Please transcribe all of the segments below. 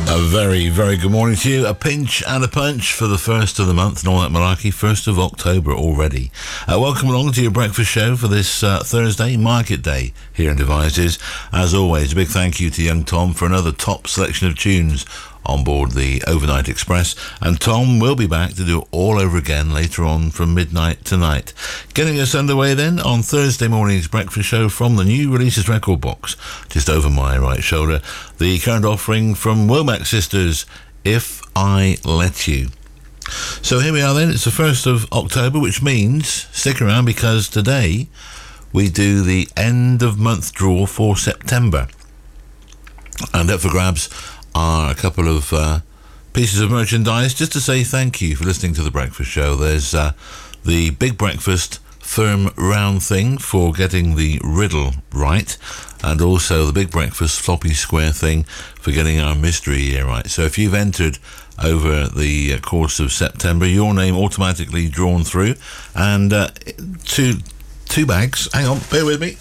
A very, very good morning to you. A pinch and a punch for the first of the month and all that malarkey. 1st of October already. Welcome along to your breakfast show for this Thursday, Market Day, here in Devizes. As always, a big thank you to young Tom for another top selection of tunes on board the Overnight Express, and Tom will be back to do it all over again later on from midnight tonight. Getting us underway then on Thursday morning's breakfast show from the new releases record box, just over my right shoulder, the current offering from Womack Sisters, If I Let You. So here we are then, it's the 1st of October, which means stick around because today we do the end of month draw for September, and up for grabs are a couple of pieces of merchandise just to say thank you for listening to the breakfast show. There's the Big Breakfast firm round thing for getting the riddle right, and also the Big Breakfast floppy square thing for getting our mystery year right. So if you've entered over the course of September, your name automatically drawn through, and two bags. Hang on, bear with me.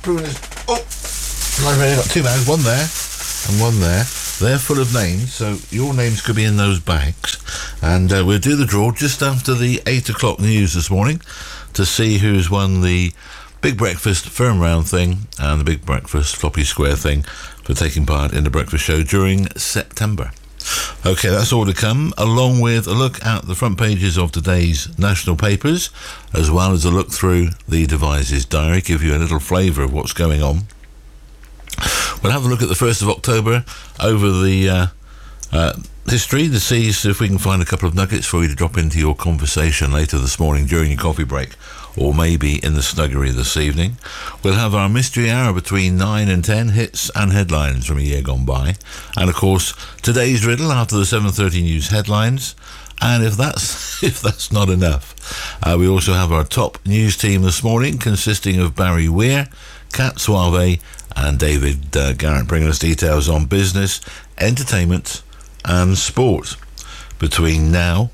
I've already got two bags, one there and one there. They're full of names, so your names could be in those bags. And we'll do the draw just after the 8 o'clock news this morning to see who's won the Big Breakfast firm round thing and the Big Breakfast floppy square thing for taking part in the breakfast show during September. Okay, that's all to come, along with a look at the front pages of today's national papers, as well as a look through the Devizes diary, give you a little flavour of what's going on. We'll have a look at the 1st of October over the history to see if we can find a couple of nuggets for you to drop into your conversation later this morning during your coffee break, or maybe in the snuggery this evening. We'll have our mystery hour between 9 and 10, hits and headlines from a year gone by. And of course, today's riddle after the 7:30 news headlines. And if that's not enough, we also have our top news team this morning, consisting of Barry Weir, Kat Suave and David Garrett, bringing us details on business, entertainment and sport between now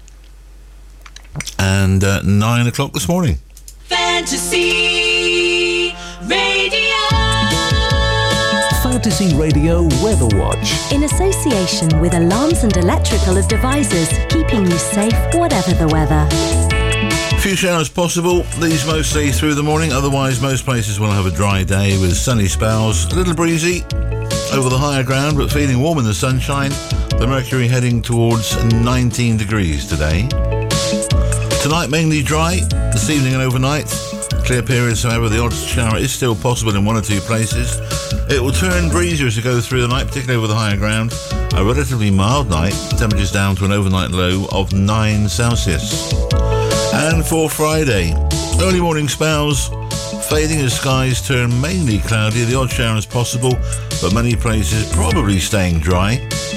and 9 o'clock this morning. Fantasy Radio. Fantasy Radio Weather Watch. In association with Alarms and Electrical of Devizes, keeping you safe whatever the weather. Few showers possible, these mostly through the morning, otherwise most places will have a dry day with sunny spells, a little breezy over the higher ground but feeling warm in the sunshine. The mercury heading towards 19 degrees today. Tonight mainly dry, this evening and overnight clear periods, however the odd shower is still possible in one or two places. It will turn breezier as we go through the night, particularly over the higher ground. A relatively mild night, temperatures down to an overnight low of 9 Celsius. And for Friday, early morning spells fading as skies turn mainly cloudy, the odd shower is possible, but many places probably staying dry.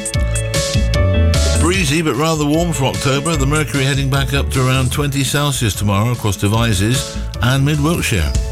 Breezy but rather warm for October, the mercury heading back up to around 20 Celsius tomorrow across Devizes and mid-Wiltshire.